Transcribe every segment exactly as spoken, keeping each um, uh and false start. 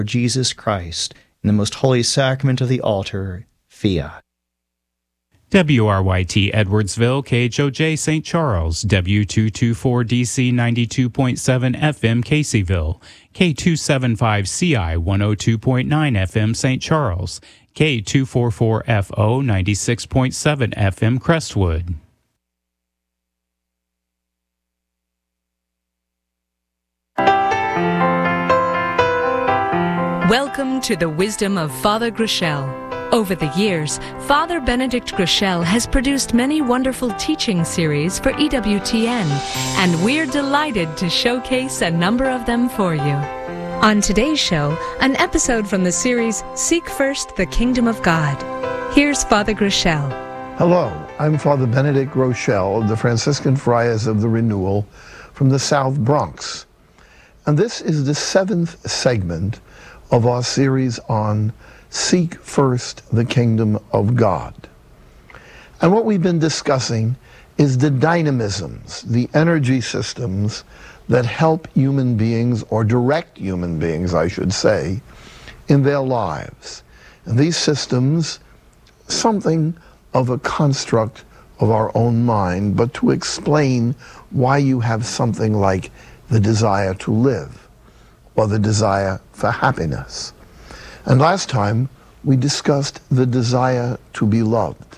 Jesus Christ, in the most holy sacrament of the altar, Fiat. W R Y T Edwardsville, K H O J Saint Charles, W two twenty-four D C ninety-two point seven F M Caseyville, K two seventy-five C I one oh two point nine F M Saint Charles, K two forty-four F O ninety-six point seven F M Crestwood. Welcome to the wisdom of Father Groeschel. Over the years, Father Benedict Groeschel has produced many wonderful teaching series for E W T N, and we're delighted to showcase a number of them for you. On today's show, an episode from the series Seek First the Kingdom of God. Here's Father Groeschel. Hello, I'm Father Benedict Groeschel of the Franciscan Friars of the Renewal from the South Bronx. And this is the seventh segment of our series on Seek First the Kingdom of God. And what we've been discussing is the dynamisms, the energy systems that help human beings, or direct human beings, I should say, in their lives. And these systems, something of a construct of our own mind, but to explain why you have something like the desire to live, or the desire for happiness. And last time, we discussed the desire to be loved.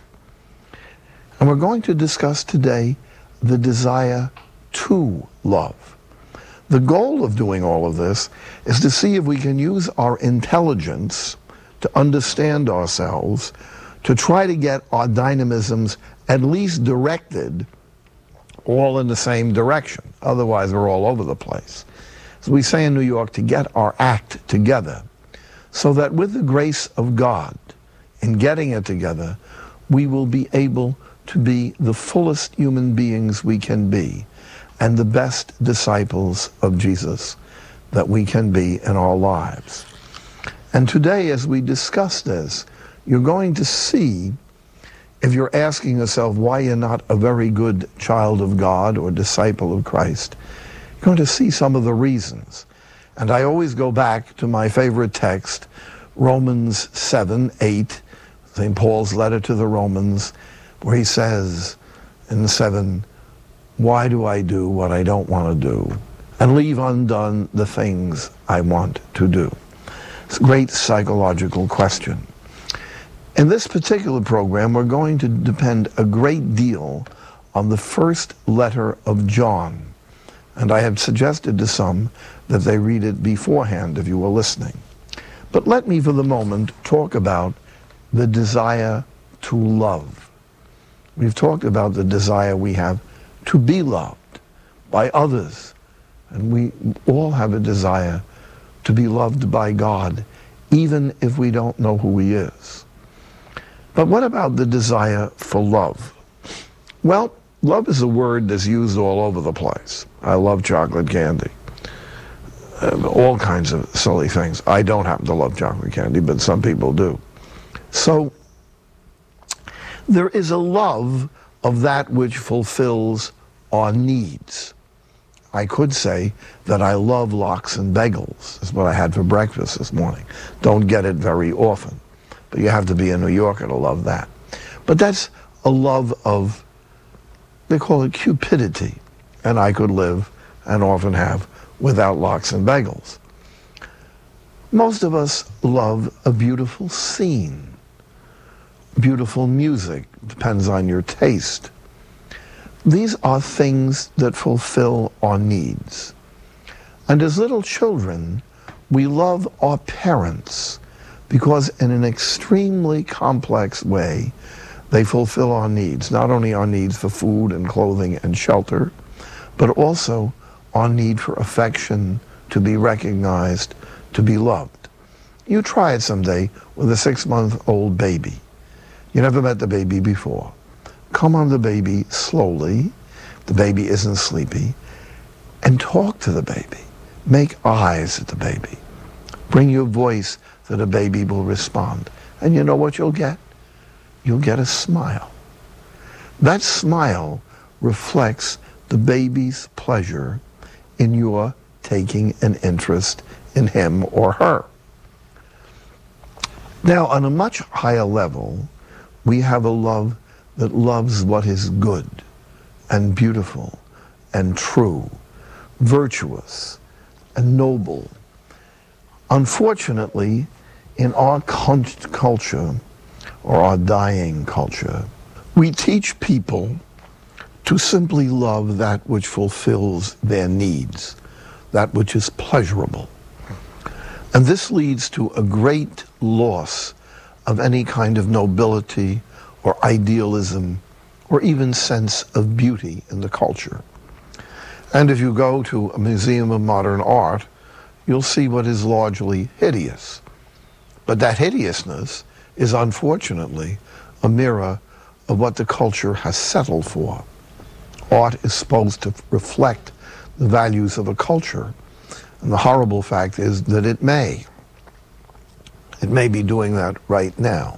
And we're going to discuss today the desire to love. The goal of doing all of this is to see if we can use our intelligence to understand ourselves, to try to get our dynamisms at least directed all in the same direction. Otherwise, we're all over the place. As we say in New York, to get our act together, so that with the grace of God, in getting it together, we will be able to be the fullest human beings we can be, and the best disciples of Jesus that we can be in our lives. And today, as we discuss this, you're going to see, if you're asking yourself why you're not a very good child of God or disciple of Christ, you're going to see some of the reasons. And I always go back to my favorite text, Romans seven, eight, Saint Paul's letter to the Romans, where he says in seven, why do I do what I don't want to do, and leave undone the things I want to do? It's a great psychological question. In this particular program, we're going to depend a great deal on the first letter of John. And I have suggested to some that they read it beforehand if you were listening. But let me for the moment talk about the desire to love. We've talked about the desire we have to be loved by others. And we all have a desire to be loved by God, even if we don't know who He is. But what about the desire for love? Well, love is a word that's used all over the place. I love chocolate candy. Uh, all kinds of silly things. I don't happen to love chocolate candy, but some people do. So, there is a love of that which fulfills our needs. I could say that I love lox and bagels. That's what I had for breakfast this morning. Don't get it very often, but you have to be a New Yorker to love that. But that's a love of, they call it cupidity, and I could live, and often have, without lox and bagels. Most of us love a beautiful scene, beautiful music, depends on your taste. These are things that fulfill our needs. And as little children, we love our parents because in an extremely complex way, they fulfill our needs, not only our needs for food and clothing and shelter, but also our need for affection, to be recognized, to be loved. You try it someday with a six-month-old baby. You never met the baby before. Come on the baby slowly, the baby isn't sleepy, and talk to the baby. Make eyes at the baby. Bring your voice that a baby will respond. And you know what you'll get? You'll get a smile. That smile reflects the baby's pleasure in your taking an interest in him or her. Now, on a much higher level, we have a love that loves what is good and beautiful and true, virtuous and noble. Unfortunately, in our culture, or our dying culture, we teach people to simply love that which fulfills their needs, that which is pleasurable. And this leads to a great loss of any kind of nobility or idealism or even sense of beauty in the culture. And if you go to a museum of modern art, you'll see what is largely hideous. But that hideousness is unfortunately a mirror of what the culture has settled for. Art is supposed to reflect the values of a culture, and the horrible fact is that it may. It may be doing that right now.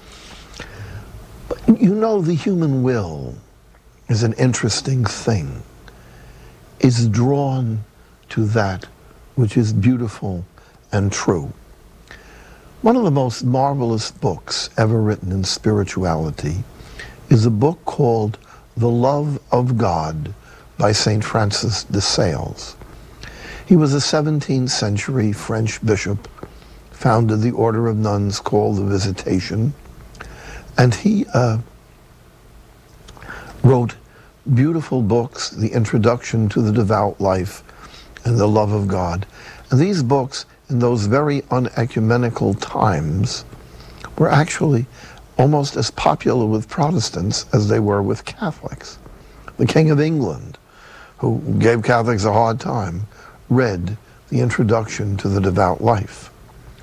But you know, the human will is an interesting thing. It's drawn to that which is beautiful and true. One of the most marvelous books ever written in spirituality is a book called The Love of God by Saint Francis de Sales. He was a seventeenth century French bishop, founded the order of nuns called the Visitation, and he uh, wrote beautiful books, The Introduction to the Devout Life and The Love of God. And these books, in those very unecumenical times, were actually almost as popular with Protestants as they were with Catholics. The King of England, who gave Catholics a hard time, read The Introduction to the Devout Life.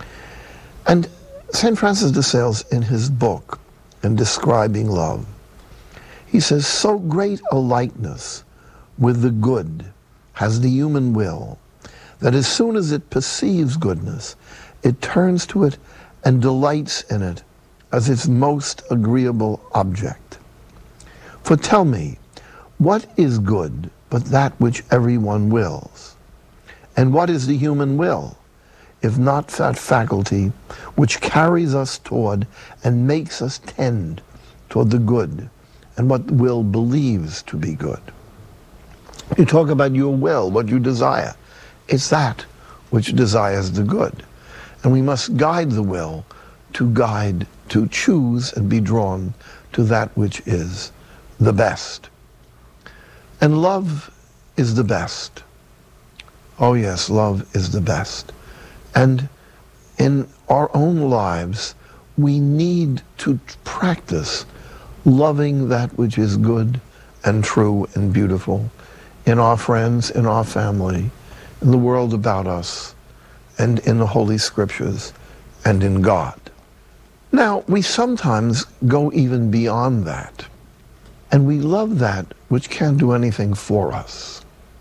And Saint Francis de Sales, in his book, in describing love, he says, so great a likeness with the good has the human will, that as soon as it perceives goodness, it turns to it and delights in it as its most agreeable object. For tell me, what is good but that which everyone wills? And what is the human will, if not that faculty which carries us toward and makes us tend toward the good and what the will believes to be good? You talk about your will, what you desire. It's that which desires the good. And we must guide the will to guide, to choose and be drawn to that which is the best. And love is the best. Oh yes, love is the best. And in our own lives, we need to practice loving that which is good and true and beautiful in our friends, in our family, in the world about us, and in the Holy Scriptures, and in God. Now, we sometimes go even beyond that, and we love that which can't do anything for us,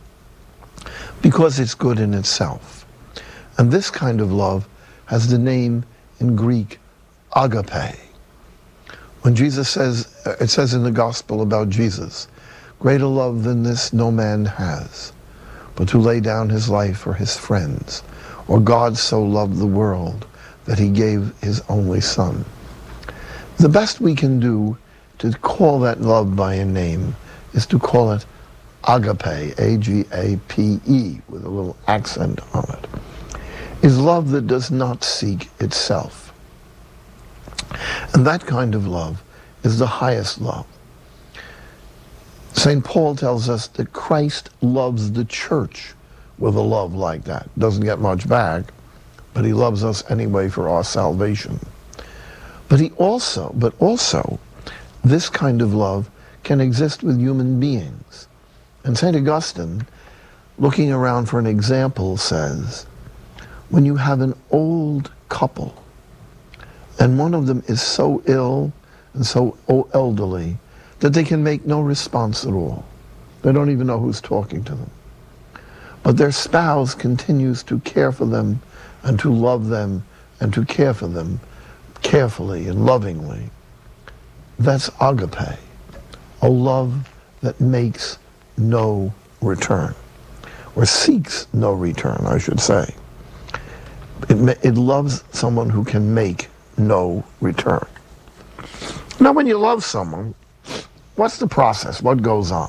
because it's good in itself. And this kind of love has the name in Greek, agape. When Jesus says, it says in the gospel about Jesus, greater love than this no man has, but to lay down his life for his friends. Or God so loved the world that he gave his only son. The best we can do to call that love by a name is to call it agape, A G A P E, with a little accent on it, is love that does not seek itself. And that kind of love is the highest love. Saint Paul tells us that Christ loves the church with a love like that. Doesn't get much back, but he loves us anyway for our salvation. But he also, but also, this kind of love can exist with human beings. And Saint Augustine, looking around for an example, says, when you have an old couple, and one of them is so ill and so elderly that they can make no response at all. They don't even know who's talking to them. But their spouse continues to care for them and to love them and to care for them carefully and lovingly. That's agape, a love that makes no return, or seeks no return, I should say. It, it loves someone who can make no return. Now, when you love someone, what's the process? What goes on?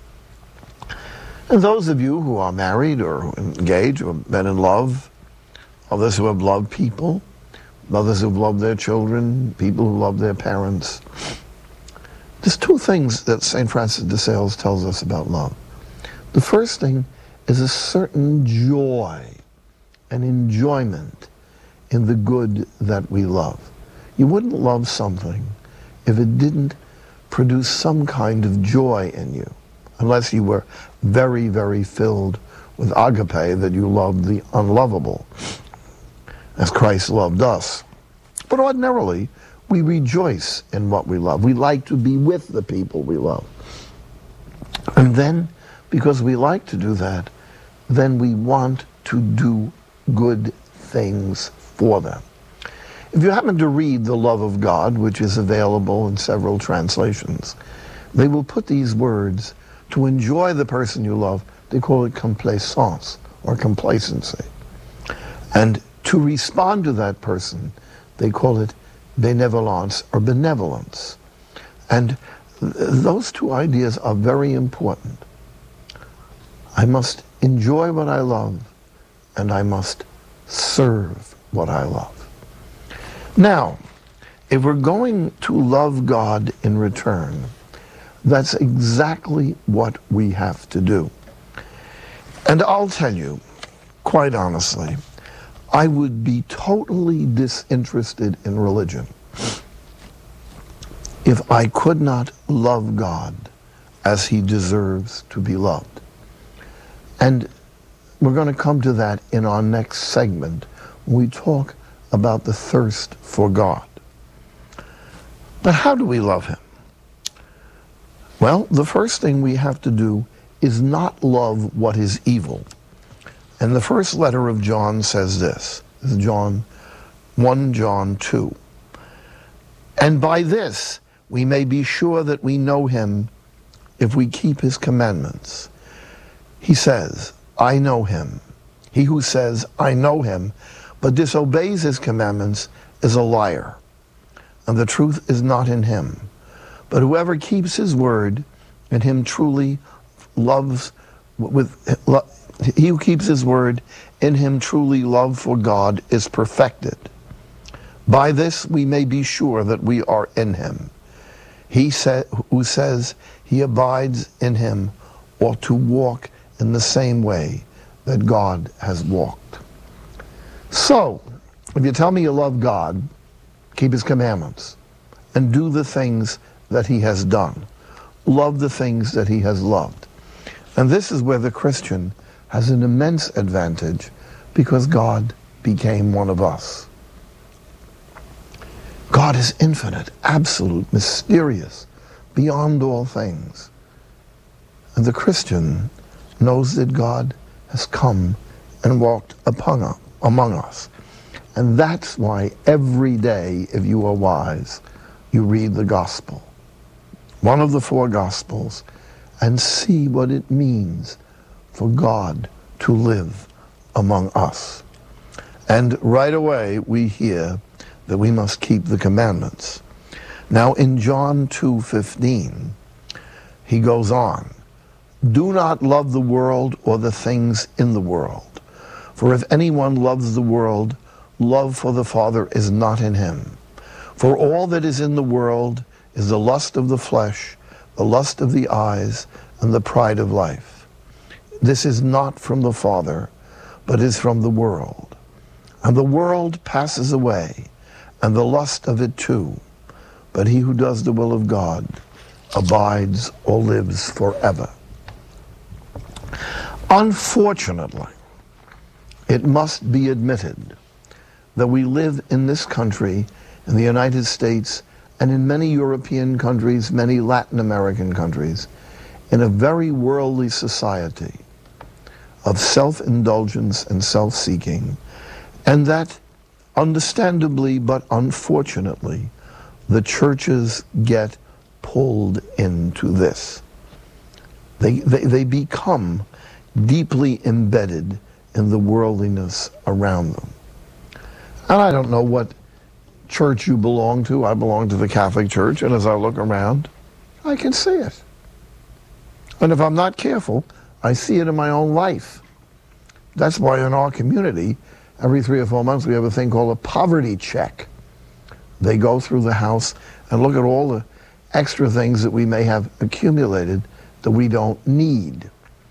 And those of you who are married or engaged or have been in love, others who have loved people, others who have loved their children, people who love their parents, there's two things that Saint Francis de Sales tells us about love. The first thing is a certain joy and enjoyment in the good that we love. You wouldn't love something if it didn't produce some kind of joy in you, unless you were very, very filled with agape, that you loved the unlovable, as Christ loved us. But ordinarily, we rejoice in what we love. We like to be with the people we love. And then, because we like to do that, then we want to do good things for them. If you happen to read The Love of God, which is available in several translations, they will put these words, to enjoy the person you love, they call it complaisance, or complacency. And to respond to that person, they call it benevolence, or benevolence. And th- those two ideas are very important. I must enjoy what I love, and I must serve what I love. Now, if we're going to love God in return, that's exactly what we have to do. And I'll tell you, quite honestly, I would be totally disinterested in religion if I could not love God as he deserves to be loved. And we're going to come to that in our next segment when we talk about the thirst for God. But how do we love him? Well, the first thing we have to do is not love what is evil. And the first letter of John says this. This is John, First John two. And by this we may be sure that we know him if we keep his commandments. He says, I know him. He who says, I know him, but disobeys his commandments is a liar, and the truth is not in him. But whoever keeps his word, and him truly loves, with he who keeps his word, in him truly love for God is perfected. By this we may be sure that we are in him. He sa- who says he abides in him ought to walk in the same way that God has walked. So, if you tell me you love God, keep his commandments, and do the things that he has done. Love the things that he has loved. And this is where the Christian has an immense advantage, because God became one of us. God is infinite, absolute, mysterious, beyond all things. And the Christian knows that God has come and walked upon us, among us. And that's why every day, if you are wise, you read the gospel, one of the four gospels, and see what it means for God to live among us. And right away we hear that we must keep the commandments. Now in John two fifteen, he goes on, do not love the world or the things in the world. For if anyone loves the world, love for the Father is not in him. For all that is in the world is the lust of the flesh, the lust of the eyes, and the pride of life. This is not from the Father, but is from the world. And the world passes away, and the lust of it too. But he who does the will of God abides or lives forever. Unfortunately, it must be admitted that we live in this country, in the United States, and in many European countries, many Latin American countries, in a very worldly society of self-indulgence and self-seeking, and that, understandably but unfortunately, the churches get pulled into this. They, they, they become deeply embedded in the worldliness around them. And I don't know what church you belong to. I belong to the Catholic Church, and as I look around, I can see it. And if I'm not careful, I see it in my own life. That's why in our community, every three or four months, we have a thing called a poverty check. They go through the house and look at all the extra things that we may have accumulated that we don't need.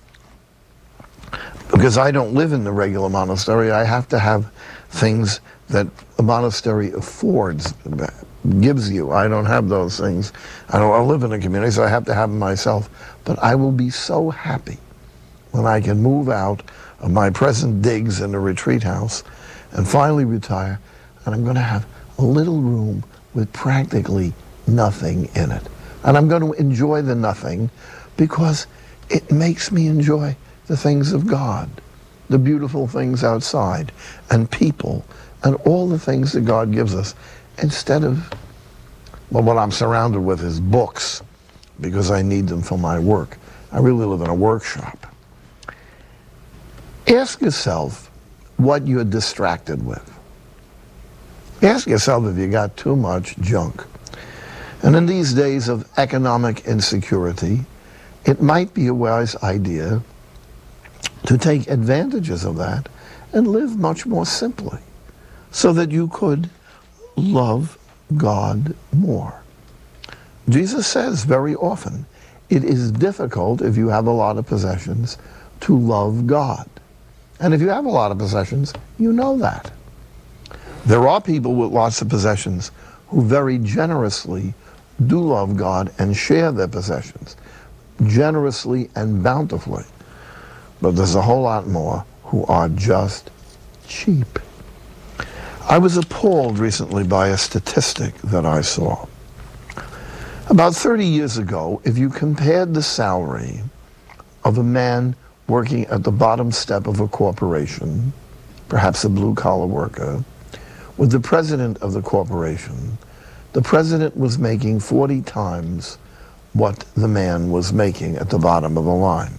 Because I don't live in the regular monastery, I have to have things that a monastery affords, gives you. I don't have those things. I don't I live in a community, so I have to have them myself. But I will be so happy when I can move out of my present digs in a retreat house and finally retire, and I'm going to have a little room with practically nothing in it. And I'm going to enjoy the nothing because it makes me enjoy the things of God, the beautiful things outside, and people, and all the things that God gives us, instead of, well, what I'm surrounded with is books, because I need them for my work. I really live in a workshop. Ask yourself what you're distracted with. Ask yourself if you got too much junk. And in these days of economic insecurity, it might be a wise idea to take advantages of that and live much more simply so that you could love God more. Jesus says very often, it is difficult if you have a lot of possessions to love God. And if you have a lot of possessions, you know that. There are people with lots of possessions who very generously do love God and share their possessions, generously and bountifully. But there's a whole lot more who are just cheap. I was appalled recently by a statistic that I saw. About thirty years ago, if you compared the salary of a man working at the bottom step of a corporation, perhaps a blue-collar worker, with the president of the corporation, the president was making forty times what the man was making at the bottom of the line.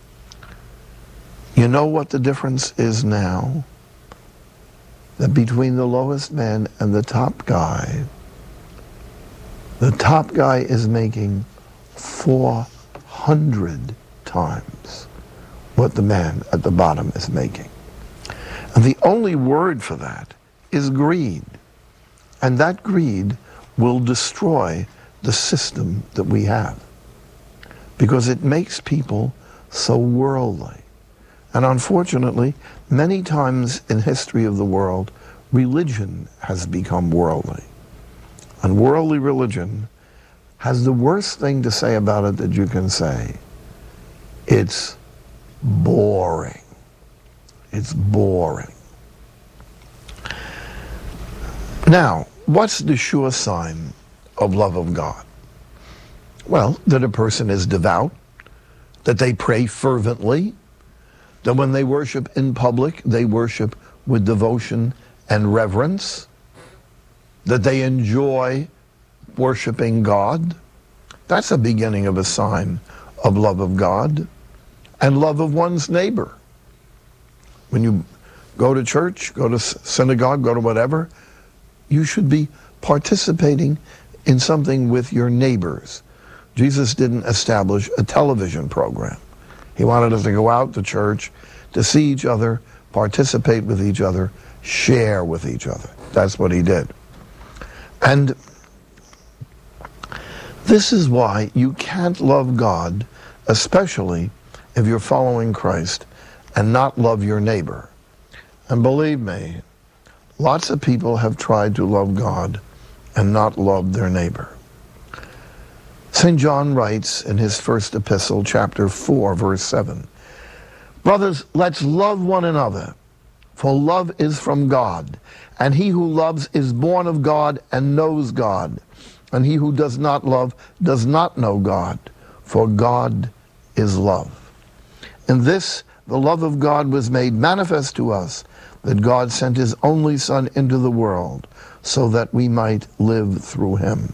You know what the difference is now? That between the lowest man and the top guy, the top guy is making four hundred times what the man at the bottom is making. And the only word for that is greed. And that greed will destroy the system that we have, because it makes people so worldly. And unfortunately, many times in history of the world, religion has become worldly. And worldly religion has the worst thing to say about it that you can say. It's boring. It's boring. Now, what's the sure sign of love of God? Well, that a person is devout, that they pray fervently, that when they worship in public, they worship with devotion and reverence, that they enjoy worshiping God. That's a beginning of a sign of love of God and love of one's neighbor. When you go to church, go to synagogue, go to whatever, you should be participating in something with your neighbors. Jesus didn't establish a television program. He wanted us to go out to church, to see each other, participate with each other, share with each other. That's what he did. And this is why you can't love God, especially if you're following Christ, and not love your neighbor. And believe me, lots of people have tried to love God and not love their neighbor. Saint John writes in his first epistle, chapter four, verse seven, "Brothers, let's love one another, for love is from God, and he who loves is born of God and knows God, and he who does not love does not know God, for God is love. In this, the love of God was made manifest to us, that God sent his only Son into the world, so that we might live through him."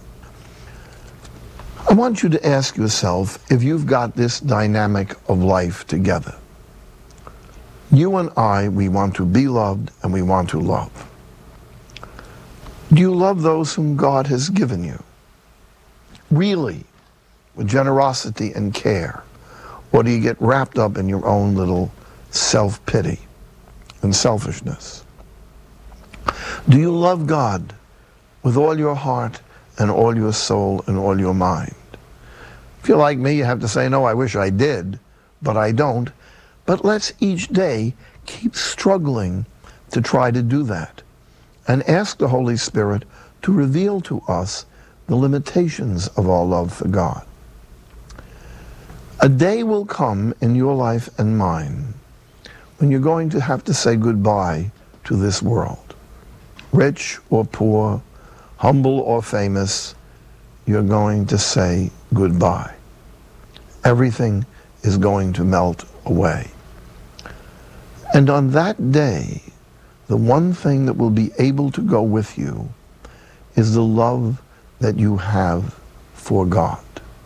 I want you to ask yourself if you've got this dynamic of life together. You and I, we want to be loved and we want to love. Do you love those whom God has given you? Really, with generosity and care? Or do you get wrapped up in your own little self-pity and selfishness? Do you love God with all your heart and all your soul and all your mind? If you're like me, you have to say, no, I wish I did, but I don't. But let's each day keep struggling to try to do that and ask the Holy Spirit to reveal to us the limitations of our love for God. A day will come in your life and mine when you're going to have to say goodbye to this world. Rich or poor, humble or famous, you're going to say goodbye. Everything is going to melt away. And on that day, the one thing that will be able to go with you is the love that you have for God.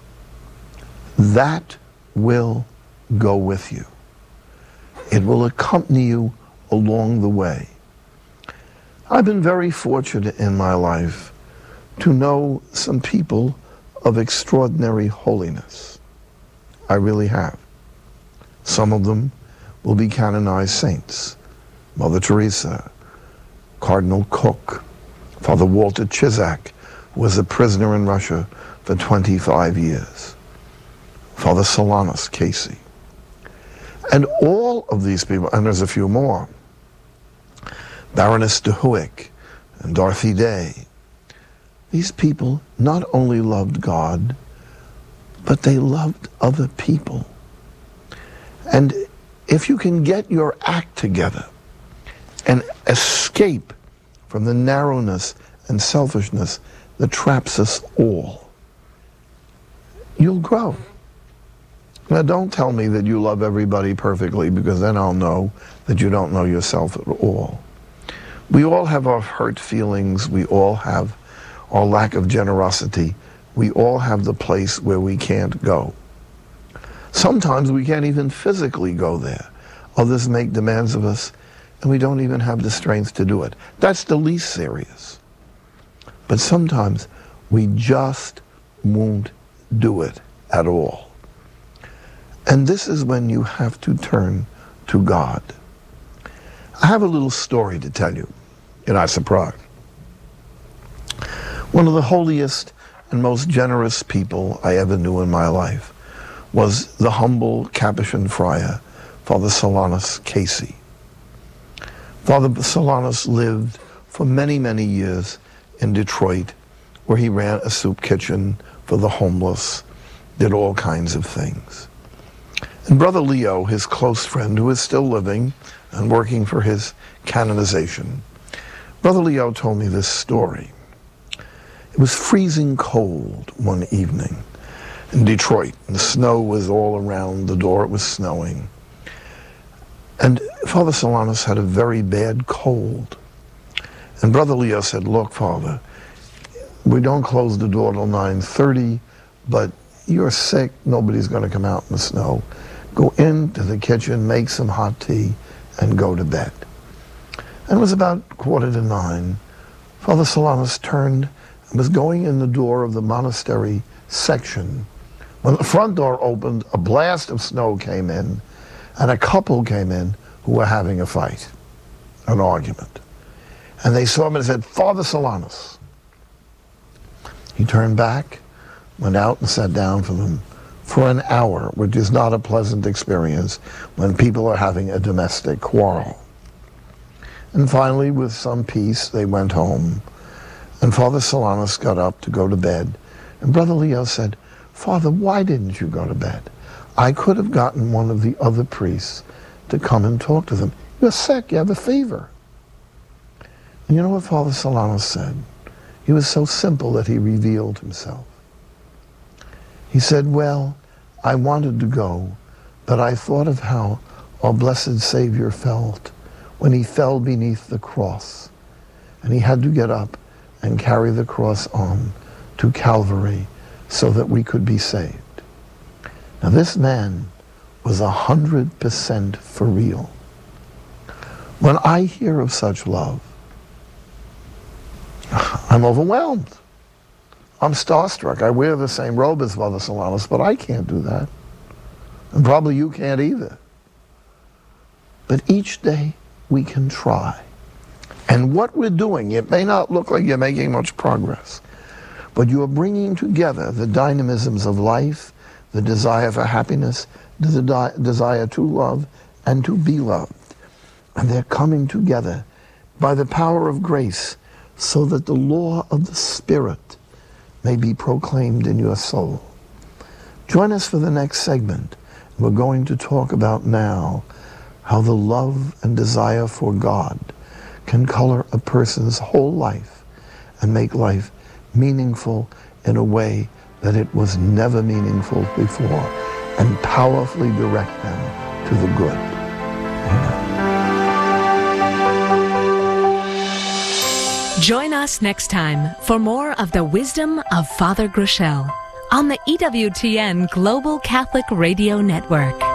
That will go with you. It will accompany you along the way. I've been very fortunate in my life to know some people of extraordinary holiness. I really have. Some of them will be canonized saints. Mother Teresa, Cardinal Cook, Father Walter Chisak, who was a prisoner in Russia for twenty-five years, Father Solanus Casey. And all of these people, and there's a few more, Baroness de Huick and Dorothy Day, these people not only loved God, but they loved other people. And if you can get your act together and escape from the narrowness and selfishness that traps us all, you'll grow. Now, don't tell me that you love everybody perfectly, because then I'll know that you don't know yourself at all. We all have our hurt feelings. We all have our lack of generosity. We all have the place where we can't go. Sometimes we can't even physically go there. Others make demands of us, and we don't even have the strength to do it. That's the least serious. But sometimes we just won't do it at all. And this is when you have to turn to God. I have a little story to tell you. You're not surprised. One of the holiest and most generous people I ever knew in my life was the humble Capuchin friar, Father Solanus Casey. Father Solanus lived for many, many years in Detroit, where he ran a soup kitchen for the homeless, did all kinds of things. And Brother Leo, his close friend, who is still living and working for his canonization, Brother Leo told me this story. It was freezing cold one evening in Detroit, and the snow was all around the door. It was snowing. And Father Solanus had a very bad cold. And Brother Leo said, look, Father, we don't close the door till nine thirty, but you're sick. Nobody's going to come out in the snow. Go into the kitchen, make some hot tea, and go to bed. And it was about quarter to nine. Father Solanus turned and was going in the door of the monastery section. When the front door opened, a blast of snow came in, and a couple came in who were having a fight, an argument. And they saw him and said, Father Solanus. He turned back, went out and sat down for them for an hour, which is not a pleasant experience when people are having a domestic quarrel. And finally, with some peace, they went home. And Father Solanus got up to go to bed. And Brother Leo said, Father, why didn't you go to bed? I could have gotten one of the other priests to come and talk to them. You're sick, you have a fever. And you know what Father Solanus said? He was so simple that he revealed himself. He said, well, I wanted to go, but I thought of how our blessed Savior felt when he fell beneath the cross, and he had to get up and carry the cross on to Calvary so that we could be saved. Now this man was a hundred percent for real. When I hear of such love, I'm overwhelmed. I'm starstruck. I wear the same robe as Mother Solanus, but I can't do that. And probably you can't either. But each day we can try. And what we're doing, it may not look like you're making much progress, but you are bringing together the dynamisms of life, the desire for happiness, the de- desire to love and to be loved. And they're coming together by the power of grace so that the law of the Spirit may be proclaimed in your soul. Join us for the next segment. We're going to talk about now how the love and desire for God can color a person's whole life and make life meaningful in a way that it was never meaningful before, and powerfully direct them to the good. Amen. Join us next time for more of the wisdom of Father Groeschel on the E W T N Global Catholic Radio Network.